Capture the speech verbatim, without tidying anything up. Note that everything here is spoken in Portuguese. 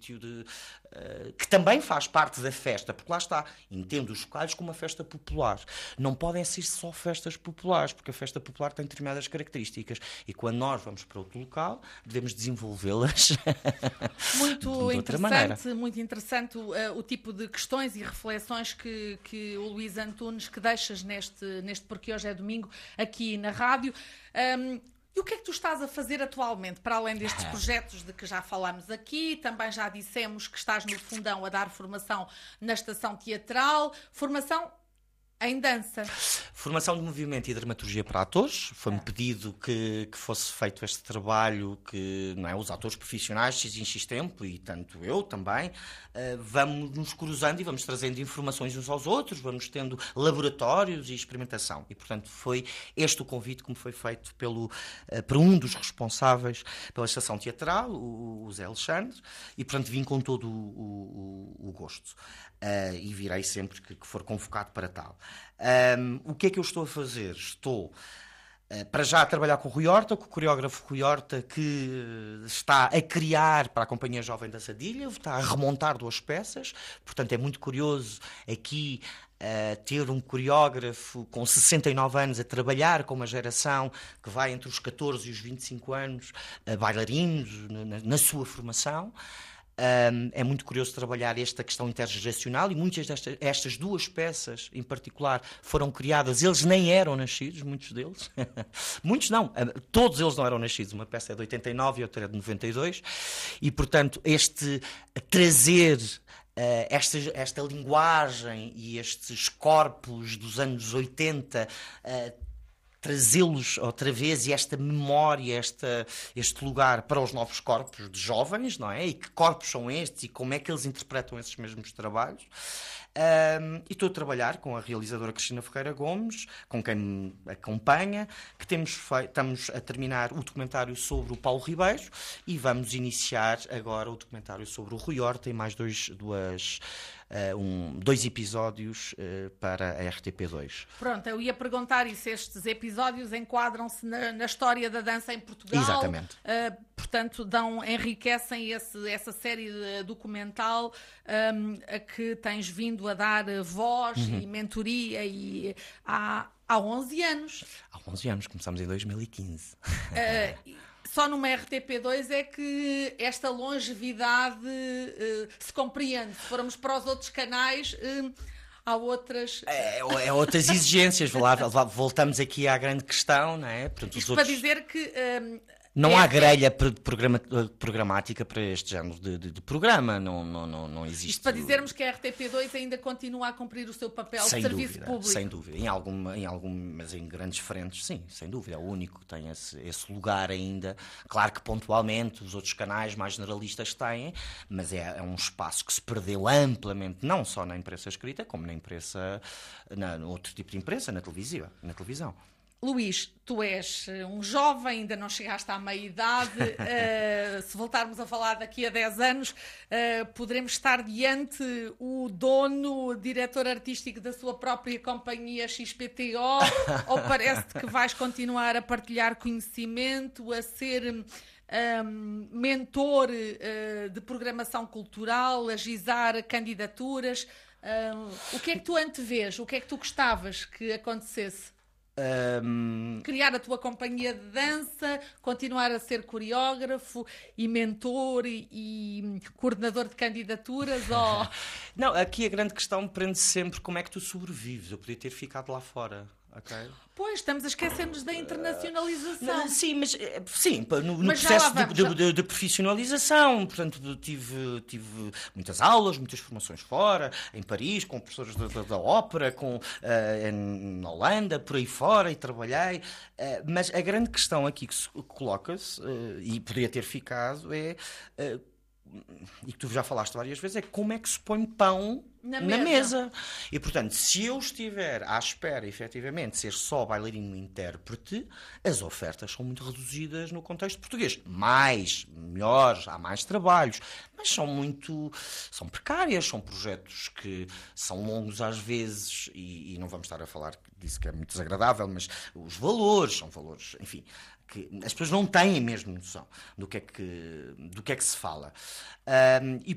sítio de, uh, que também faz parte da festa, porque lá está, entendo os chocalhos como uma festa popular. Não podem ser só festas populares, porque a festa popular tem determinadas características e quando nós vamos para outro local, devemos desenvolvê-las muito de outra maneira. Muito interessante uh, o tipo de questões e reflexões que, que o Luís Antunes que deixas neste, neste Porque Hoje é Domingo aqui na rádio. Um, E o que é que tu estás a fazer atualmente, para além destes projetos de que já falámos aqui? Também já dissemos que estás no Fundão a dar formação na Estação Teatral. Formação em dança. Formação de movimento e dramaturgia para atores. Foi-me pedido que, que fosse feito este trabalho, que não é, os atores profissionais, X em X tempo, e tanto eu também, uh, vamos nos cruzando e vamos trazendo informações uns aos outros, vamos tendo laboratórios e experimentação. E, portanto, foi este o convite que me foi feito pelo, uh, por um dos responsáveis pela Estação Teatral, o, o Zé Alexandre, e, portanto, vim com todo o, o, o gosto. Uh, e virei sempre que, que for convocado para tal. Um, o que é que eu estou a fazer? Estou uh, para já a trabalhar com o Rui Horta, com o coreógrafo Rui Horta, que está a criar para a Companhia Jovem da Sadilha, está a remontar duas peças, portanto é muito curioso aqui uh, ter um coreógrafo com sessenta e nove anos a trabalhar com uma geração que vai entre os catorze e os vinte e cinco anos, uh, bailarinos na, na sua formação. Um, é muito curioso trabalhar esta questão intergeracional e muitas destas estas duas peças em particular foram criadas, eles nem eram nascidos, muitos deles muitos não, todos eles não eram nascidos, uma peça é de oitenta e nove e outra é de noventa e dois e portanto este trazer Uh, esta, esta linguagem e estes corpos dos anos oitenta uh, trazê-los outra vez e esta memória, esta, este lugar para os novos corpos de jovens, não é? E que corpos são estes e como é que eles interpretam esses mesmos trabalhos. Um, e estou a trabalhar com a realizadora Cristina Ferreira Gomes, com quem me acompanha, que temos feito, estamos a terminar o documentário sobre o Paulo Ribeiro e vamos iniciar agora o documentário sobre o Rui Horta e mais dois, duas, uh, um, dois episódios uh, para a R T P dois. Pronto, eu ia perguntar e se estes episódios enquadram-se na, na história da dança em Portugal. Exatamente. Uh, portanto, dão, enriquecem esse, essa série de documental um, a que tens vindo a dar voz uhum. e mentoria e há, há onze anos. Há onze anos, começamos em dois mil e quinze. Uh, só numa R T P dois é que esta longevidade uh, se compreende. Se formos para os outros canais... Uh, Há outras... É, é outras exigências. Voltamos aqui à grande questão, não é? Portanto, Isto outros... para dizer que... Um, não é, há grelha programa, programática para este género de, de, de programa. Não, não, não, não existe... Isto para dizermos que a R T P dois ainda continua a cumprir o seu papel sem de serviço dúvida, público. Sem dúvida. Em alguma, em algumas, em grandes frentes, sim, sem dúvida. É o único que tem esse, esse lugar ainda. Claro que pontualmente os outros canais mais generalistas têm, mas é, é um espaço que se perdeu amplamente, não só na imprensa escrita, como na imprensa, na, no outro tipo de imprensa, na televisiva, na televisão. Luís, tu és um jovem, ainda não chegaste à meia-idade. uh, se voltarmos a falar daqui a dez anos, uh, poderemos estar diante o dono, o diretor artístico da sua própria companhia X P T O, ou parece-te que vais continuar a partilhar conhecimento, a ser... Um, mentor uh, de programação cultural, agilizar candidaturas. Um, o que é que tu antevês? O que é que tu gostavas que acontecesse? Um... Criar a tua companhia de dança, continuar a ser coreógrafo e mentor e, e coordenador de candidaturas? Ou... Não, aqui a grande questão prende sempre como é que tu sobrevives. Eu podia ter ficado lá fora. Okay. Pois, estamos a esquecer-nos da internacionalização. Uh, sim, mas sim, no, no processo vamos, de, de, de profissionalização, portanto, tive, tive muitas aulas, muitas formações fora, em Paris, com professores da, da, da ópera, com, uh, em, na Holanda, por aí fora, e trabalhei. Uh, mas a grande questão aqui que se coloca-se, uh, e poderia ter ficado, é... Uh, e que tu já falaste várias vezes, é como é que se põe pão na, na mesa. mesa. E, portanto, se eu estiver à espera, efetivamente, de ser só bailarino intérprete, as ofertas são muito reduzidas no contexto português. Mais, melhores, há mais trabalhos, mas são muito... são precárias, são projetos que são longos às vezes, e, e não vamos estar a falar disso que é muito desagradável, mas os valores, são valores, enfim... que as pessoas não têm mesmo noção do que é que, do que, é que se fala. Um, e